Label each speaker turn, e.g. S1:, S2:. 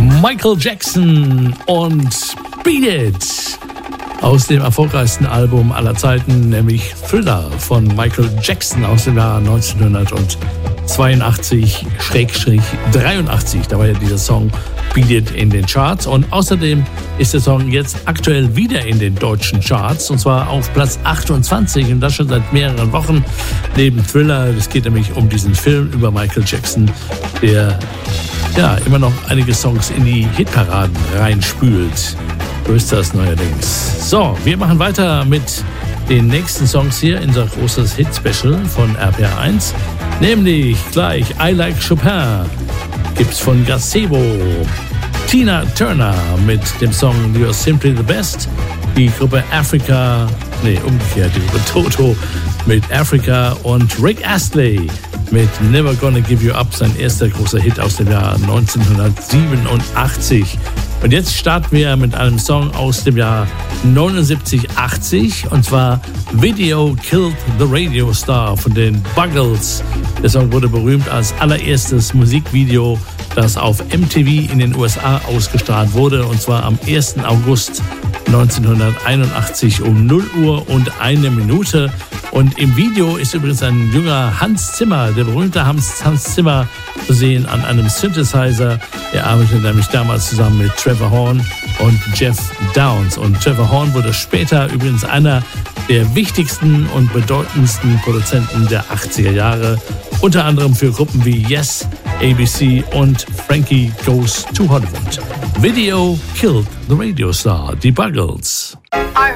S1: Michael Jackson und Beat It aus dem erfolgreichsten Album aller Zeiten, nämlich Thriller von Michael Jackson aus dem Jahr 1982-83. Da war ja dieser Song Beat It in den Charts und außerdem ist der Song jetzt aktuell wieder in den deutschen Charts und zwar auf Platz 28 und das schon seit mehreren Wochen neben Thriller. Es geht nämlich um diesen Film über Michael Jackson, der ja immer noch einige Songs in die Hitparaden reinspült. So ist das neuerdings. So, wir machen weiter mit den nächsten Songs hier in unser großes Hit-Special von RPR1, nämlich gleich I Like Chopin gibt's von Gazebo, Tina Turner mit dem Song You're Simply the Best, die Gruppe die Gruppe Toto mit Africa und Rick Astley mit Never Gonna Give You Up, sein erster großer Hit aus dem Jahr 1987. Und jetzt starten wir mit einem Song aus dem Jahr 79-80 und zwar Video Killed the Radio Star von den Buggles. Der Song wurde berühmt als allererstes Musikvideo, das auf MTV in den USA ausgestrahlt wurde und zwar am 1. August 1981 um 0 Uhr und 1 Minute. Und im Video ist übrigens ein junger Hans Zimmer, der berühmte Hans Zimmer, zu sehen an einem Synthesizer. Er arbeitete nämlich damals zusammen mit Trevor Horn und Jeff Downes. Und Trevor Horn wurde später übrigens einer der wichtigsten und bedeutendsten Produzenten der 80er Jahre. Unter anderem für Gruppen wie Yes, ABC und Frankie Goes to Hollywood. Video Killed the Radio Star, die Buggles.